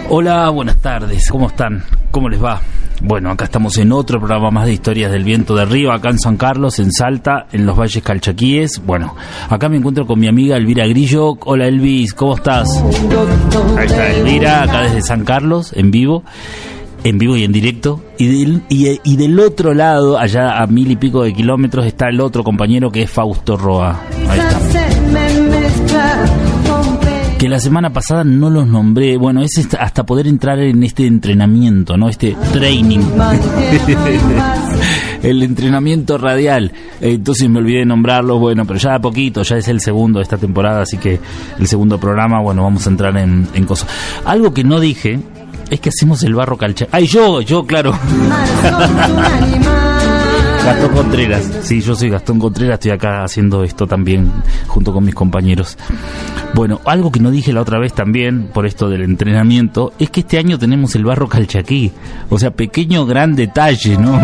Hola, buenas tardes, ¿cómo están? ¿Cómo les va? Bueno, acá estamos en otro programa más de Historias del Viento de Arriba, acá en San Carlos, en Salta, en los Valles Calchaquíes. Bueno, acá me encuentro con mi amiga Elvira Grillo. Hola Elvis, ¿cómo estás? Ahí está Elvira, acá desde San Carlos, en vivo y en directo. Y del otro lado, allá a 1000 y pico de kilómetros, está el otro compañero que es Fausto Roa. Ahí está. Que la semana pasada no los nombré. Bueno, es hasta poder entrar en este entrenamiento, ¿no? Este training. El entrenamiento radial. Entonces me olvidé de nombrarlo. Bueno, pero ya de a poquito, ya es el segundo de esta temporada, así que el segundo programa, bueno, vamos a entrar en cosas. Algo que no dije es que hacemos el barro calchaquí. ¡Ay, yo, claro! Gastón Contreras. Sí, yo soy Gastón Contreras, estoy acá haciendo esto también junto con mis compañeros. Bueno, algo que no dije la otra vez también, por esto del entrenamiento, es que este año tenemos el barro calchaquí. O sea, pequeño gran detalle, ¿no?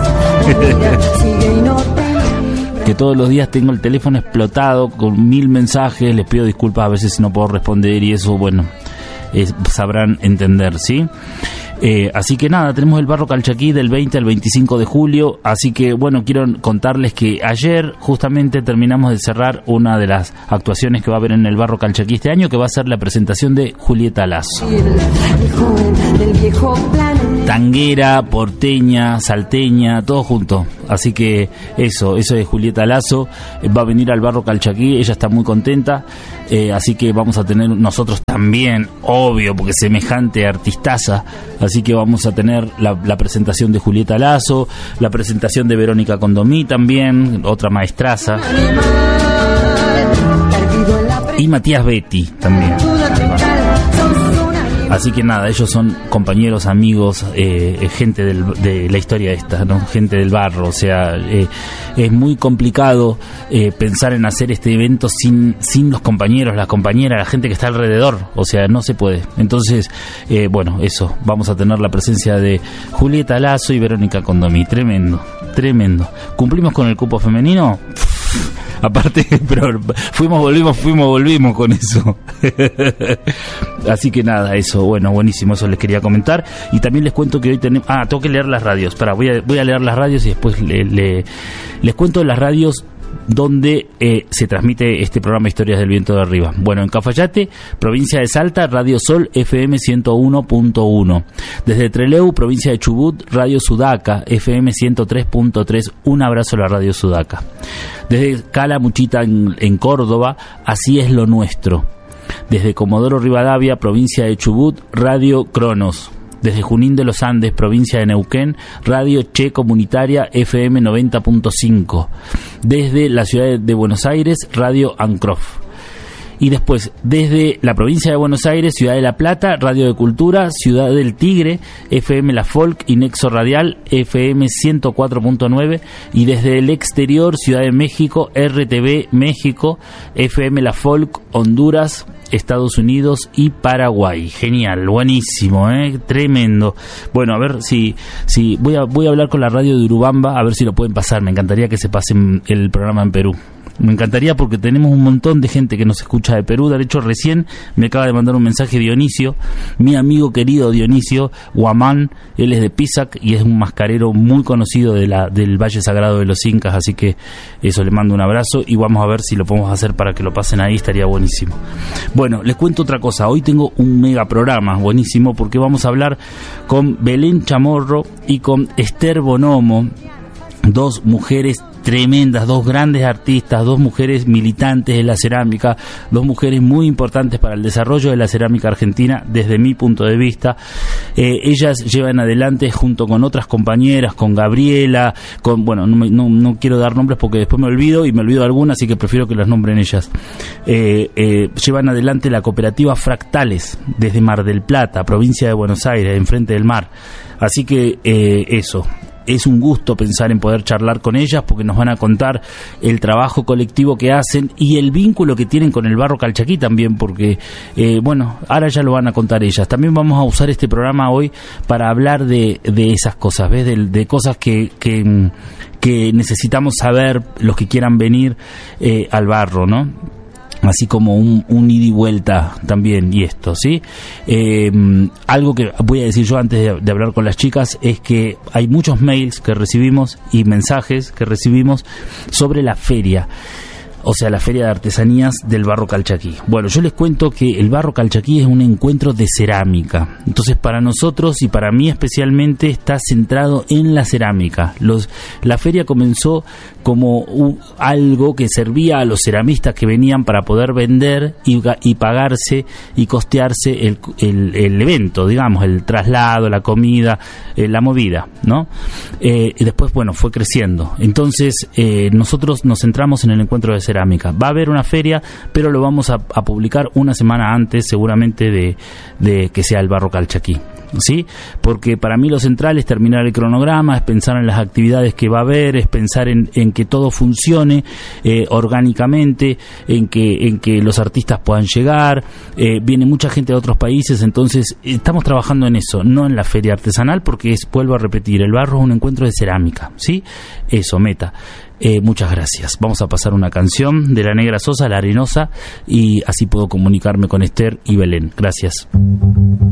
Que todos los días tengo el teléfono explotado con 1000 mensajes, les pido disculpas a veces si no puedo responder y eso, bueno, sabrán entender, ¿sí? Así que nada, tenemos el barro calchaquí del 20 al 25 de julio, así que bueno, quiero contarles que ayer justamente terminamos de cerrar una de las actuaciones que va a haber en el barro calchaquí este año, que va a ser la presentación de Julieta Lazo. Tanguera, porteña, salteña, todo junto. Así que eso de Julieta Lazo va a venir al barro calchaquí, ella está muy contenta, así que vamos a tener nosotros también, obvio, porque semejante artistaza, así que vamos a tener la presentación de Julieta Lazo, la presentación de Verónica Condomí también, otra maestraza, y Matías Betti también. Así que nada, ellos son compañeros, amigos, gente de la historia esta, ¿no? Gente del barro, o sea, es muy complicado pensar en hacer este evento sin los compañeros, las compañeras, la gente que está alrededor, o sea, no se puede. Entonces, bueno, eso, vamos a tener la presencia de Julieta Lazo y Verónica Condomí, tremendo. ¿Cumplimos con el cupo femenino? Aparte, pero volvimos con eso. Así que nada, eso, bueno, buenísimo, eso les quería comentar. Y también les cuento que hoy tenemos... tengo que leer las radios. Voy a leer las radios y después les cuento de las radios donde se transmite este programa Historias del Viento de Arriba. Bueno, en Cafayate, provincia de Salta, Radio Sol FM 101.1. Desde Trelew, provincia de Chubut, Radio Sudaca FM 103.3. Un abrazo a la Radio Sudaca. Desde Calamuchita en Córdoba, Así es lo nuestro. Desde Comodoro Rivadavia, provincia de Chubut, Radio Cronos. Desde Junín de los Andes, provincia de Neuquén, Radio Che Comunitaria FM 90.5. Desde la ciudad de Buenos Aires, Radio Ancrof. Y después, desde la provincia de Buenos Aires, Ciudad de La Plata, Radio de Cultura, Ciudad del Tigre, FM La Folk y Nexo Radial, FM 104.9. Y desde el exterior, Ciudad de México, RTV México, FM La Folk, Honduras, Estados Unidos y Paraguay. Genial, buenísimo, tremendo. Bueno, a ver si voy a hablar con la radio de Urubamba, a ver si lo pueden pasar. Me encantaría que se pasen el programa en Perú. Me encantaría porque tenemos un montón de gente que nos escucha de Perú. De hecho, recién me acaba de mandar un mensaje Dionisio, mi amigo querido Dionisio Guamán. Él es de Pisac y es un mascarero muy conocido del Valle Sagrado de los Incas. Así que eso, le mando un abrazo y vamos a ver si lo podemos hacer para que lo pasen ahí. Estaría buenísimo. Bueno, les cuento otra cosa. Hoy tengo un mega programa buenísimo porque vamos a hablar con Belén Chamorro y con Esther Bonomo, dos mujeres tremendas, dos grandes artistas, dos mujeres militantes de la cerámica, dos mujeres muy importantes para el desarrollo de la cerámica argentina desde mi punto de vista. Ellas llevan adelante junto con otras compañeras, con Gabriela, no quiero dar nombres porque después me olvido de algunas, así que prefiero que las nombren ellas. Llevan adelante la cooperativa Fractales desde Mar del Plata, provincia de Buenos Aires, enfrente del mar. Así que eso. Es un gusto pensar en poder charlar con ellas porque nos van a contar el trabajo colectivo que hacen y el vínculo que tienen con el barro calchaquí también, porque ahora ya lo van a contar ellas. También vamos a usar este programa hoy para hablar de esas cosas, ¿ves? De cosas que necesitamos saber los que quieran venir al barro, ¿no? así como un ida y vuelta también, y esto, ¿sí? Algo que voy a decir yo antes de hablar con las chicas es que hay muchos mails que recibimos y mensajes que recibimos sobre la feria, o sea, la Feria de Artesanías del Barro Calchaquí. Bueno, yo les cuento que el Barro Calchaquí es un encuentro de cerámica. Entonces, para nosotros y para mí especialmente está centrado en la cerámica. La feria comenzó como algo que servía a los ceramistas que venían para poder vender y pagarse y costearse el evento, digamos, el traslado, la comida, la movida, ¿no? Y después, bueno, fue creciendo. Entonces, nosotros nos centramos en el encuentro de cerámica. Va a haber una feria, pero lo vamos a publicar una semana antes, seguramente, de que sea el Barro Calchaquí, ¿sí? Porque para mí lo central es terminar el cronograma, es pensar en las actividades que va a haber, es pensar en que todo funcione orgánicamente, en que los artistas puedan llegar. Viene mucha gente de otros países, entonces estamos trabajando en eso, no en la feria artesanal, porque vuelvo a repetir, el barro es un encuentro de cerámica, ¿sí? Eso, meta. Muchas gracias. Vamos a pasar una canción de La Negra Sosa, La Arenosa, y así puedo comunicarme con Esther y Belén. Gracias.